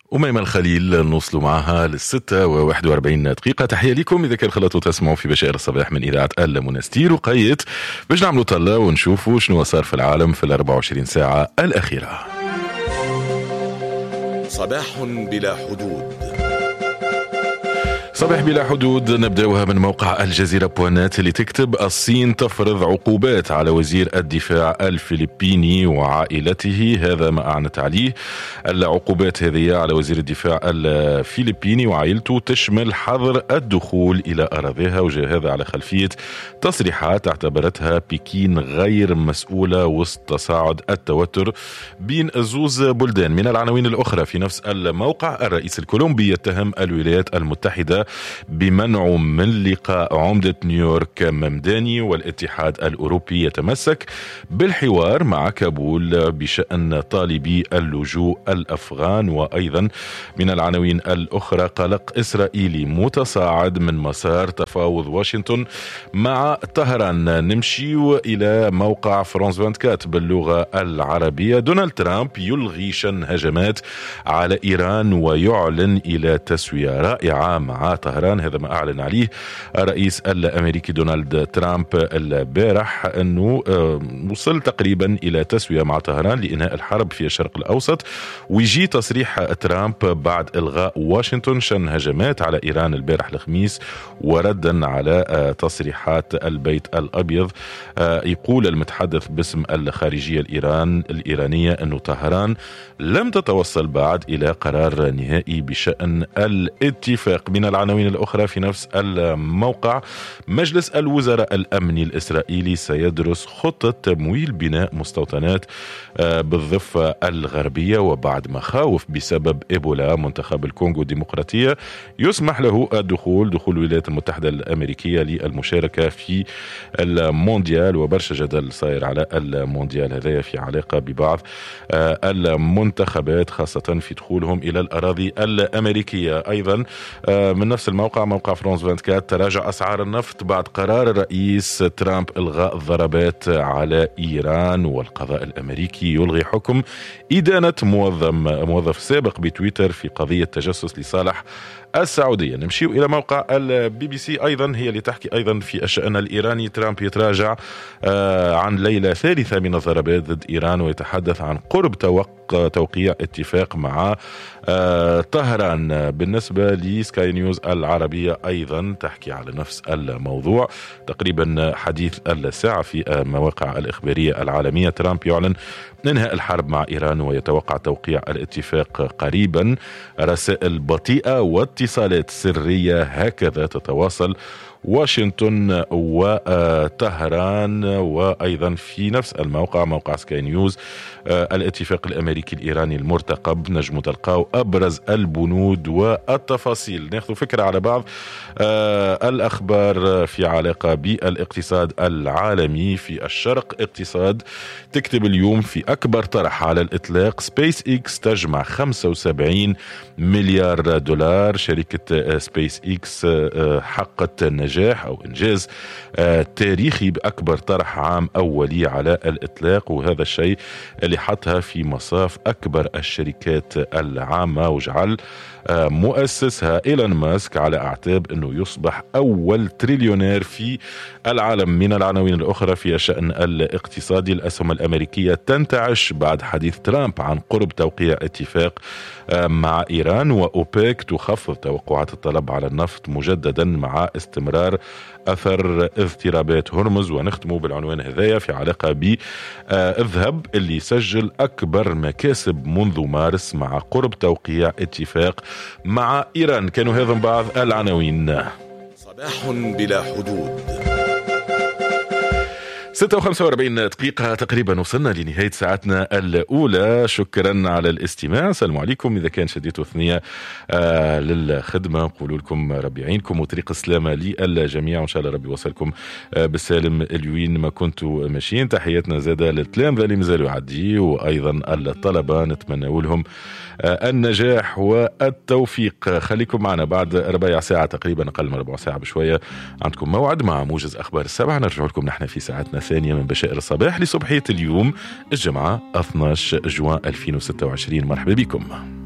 أميمة الخليل نوصل معها لل6:41. تحية لكم إذا كان خلطوا تسمعوا في بشائر الصباح من إذاعة منستير وقيت باش نعملوا طلة ونشوفوا شنو صار في العالم في 24 ساعة الأخيرة. صباح بلا حدود. صباح بلا حدود نبدأها من موقع الجزيرة بوانات اللي تكتب: الصين تفرض عقوبات على وزير الدفاع الفلبيني وعائلته. هذا ما أعنت عليه. العقوبات هذه على وزير الدفاع الفلبيني وعائلته تشمل حظر الدخول إلى أراضيها، وجاء هذا على خلفية تصريحات اعتبرتها بكين غير مسؤولة وسط تصاعد التوتر بين الزوز بلدان. من العناوين الأخرى في نفس الموقع: الرئيس الكولومبي يتهم الولايات المتحدة بمنعه من لقاء عمدة نيويورك ممداني، والاتحاد الأوروبي يتمسك بالحوار مع كابول بشأن طالبي اللجوء الأفغان. وأيضا من العناوين الأخرى: قلق إسرائيلي متصاعد من مسار تفاوض واشنطن مع طهران. نمشي إلى موقع فرانس 24 باللغة العربية: دونالد ترامب يلغي شن هجمات على إيران ويعلن إلى تسوية رائعة مع طهران. هذا ما أعلن عليه الرئيس الأمريكي دونالد ترامب البارح، أنه وصل تقريبا إلى تسوية مع طهران لإنهاء الحرب في الشرق الأوسط. ويجي تصريح ترامب بعد إلغاء واشنطن شن هجمات على إيران البارح الخميس، وردا على تصريحات البيت الأبيض. يقول المتحدث باسم الخارجية الإيرانية أنه طهران لم تتوصل بعد إلى قرار نهائي بشأن الاتفاق. من العناوين الأخرى في نفس الموقع: مجلس الوزراء الأمني الإسرائيلي سيدرس خطة تمويل بناء مستوطنات بالضفة الغربية، وبعد مخاوف بسبب إيبولا منتخب الكونغو الديمقراطية يسمح له دخول الولايات المتحدة الأمريكية للمشاركة في المونديال. وبرشا جدل صاير على المونديال هذا في علاقة ببعض المنتخبات خاصة في دخولهم إلى الأراضي الأمريكية. أيضا من نفس الموقع، موقع فرانس 24: تراجع أسعار النفط بعد قرار الرئيس ترامب إلغاء الضربات على إيران، والقضاء الأمريكي يلغي حكم إدانة موظف سابق بتويتر في قضية تجسس لصالح السعودية. نمشي إلى موقع البي بي سي أيضا، هي اللي تحكي أيضا في الشأن الإيراني: ترامب يتراجع عن ليلة ثالثة من الضربات ضد إيران، ويتحدث عن قرب توقيع اتفاق مع طهران. بالنسبة لسكاي نيوز العربية أيضا تحكي على نفس الموضوع، تقريبا حديث الساعة في مواقع الإخبارية العالمية: ترامب يعلن انهاء الحرب مع إيران ويتوقع توقيع الاتفاق قريبا. رسائل بطيئة واتصالات سرية هكذا تتواصل واشنطن وطهران. وأيضا في نفس الموقع، موقع سكاي نيوز: الاتفاق الأمريكي الإيراني المرتقب، نجم تلقاو أبرز البنود والتفاصيل. ناخذ فكرة على بعض الأخبار في علاقة بالاقتصاد العالمي. في الشرق اقتصاد تكتب اليوم: في أكبر طرح على الإطلاق، سبيس إكس تجمع 75 مليار دولار. شركة سبيس إكس حققت نجاح أو إنجاز تاريخي بأكبر طرح عام أولي على الإطلاق، وهذا الشيء اللي حطها في مصاف أكبر الشركات العامة، وجعل مؤسسها إيلون ماسك على أعتاب أنه يصبح أول تريليونير في العالم. من العناوين الأخرى في الشأن الاقتصادي: الأسهم الأمريكية تنتعش بعد حديث ترامب عن قرب توقيع اتفاق مع إيران، وأوبيك تخفض توقعات الطلب على النفط مجددا مع استمرار أثر اضطرابات هرمز. ونختم بالعنوان هذايا في علاقة بالذهب اللي سجل أكبر مكاسب منذ مارس مع قرب توقيع اتفاق مع إيران. كانوا هذا بعض العناوين. صباح بلا حدود. 6:45 تقريبا وصلنا لنهاية ساعتنا الأولى. شكرا على الاستماع. السلام عليكم. إذا كان شديتوا ثنية للخدمة نقول لكم ربي يعينكم وطريق السلامة للجميع، وإن شاء الله ربي وصلكم بالسالم الوين ما كنتوا ماشيين. تحياتنا زادة للتلامذة اللي مازالوا يعدي، وأيضا الطلبة نتمنى لهم النجاح والتوفيق. خليكم معنا بعد ربع ساعة تقريبا، أقل من ربع ساعة بشوية، عندكم موعد مع موجز أخبار السبعة. نرجع لكم نحن في ساعتنا ثانية من بشائر الصباح لصبحية اليوم الجمعة 12 جوان 2026. مرحبا بكم.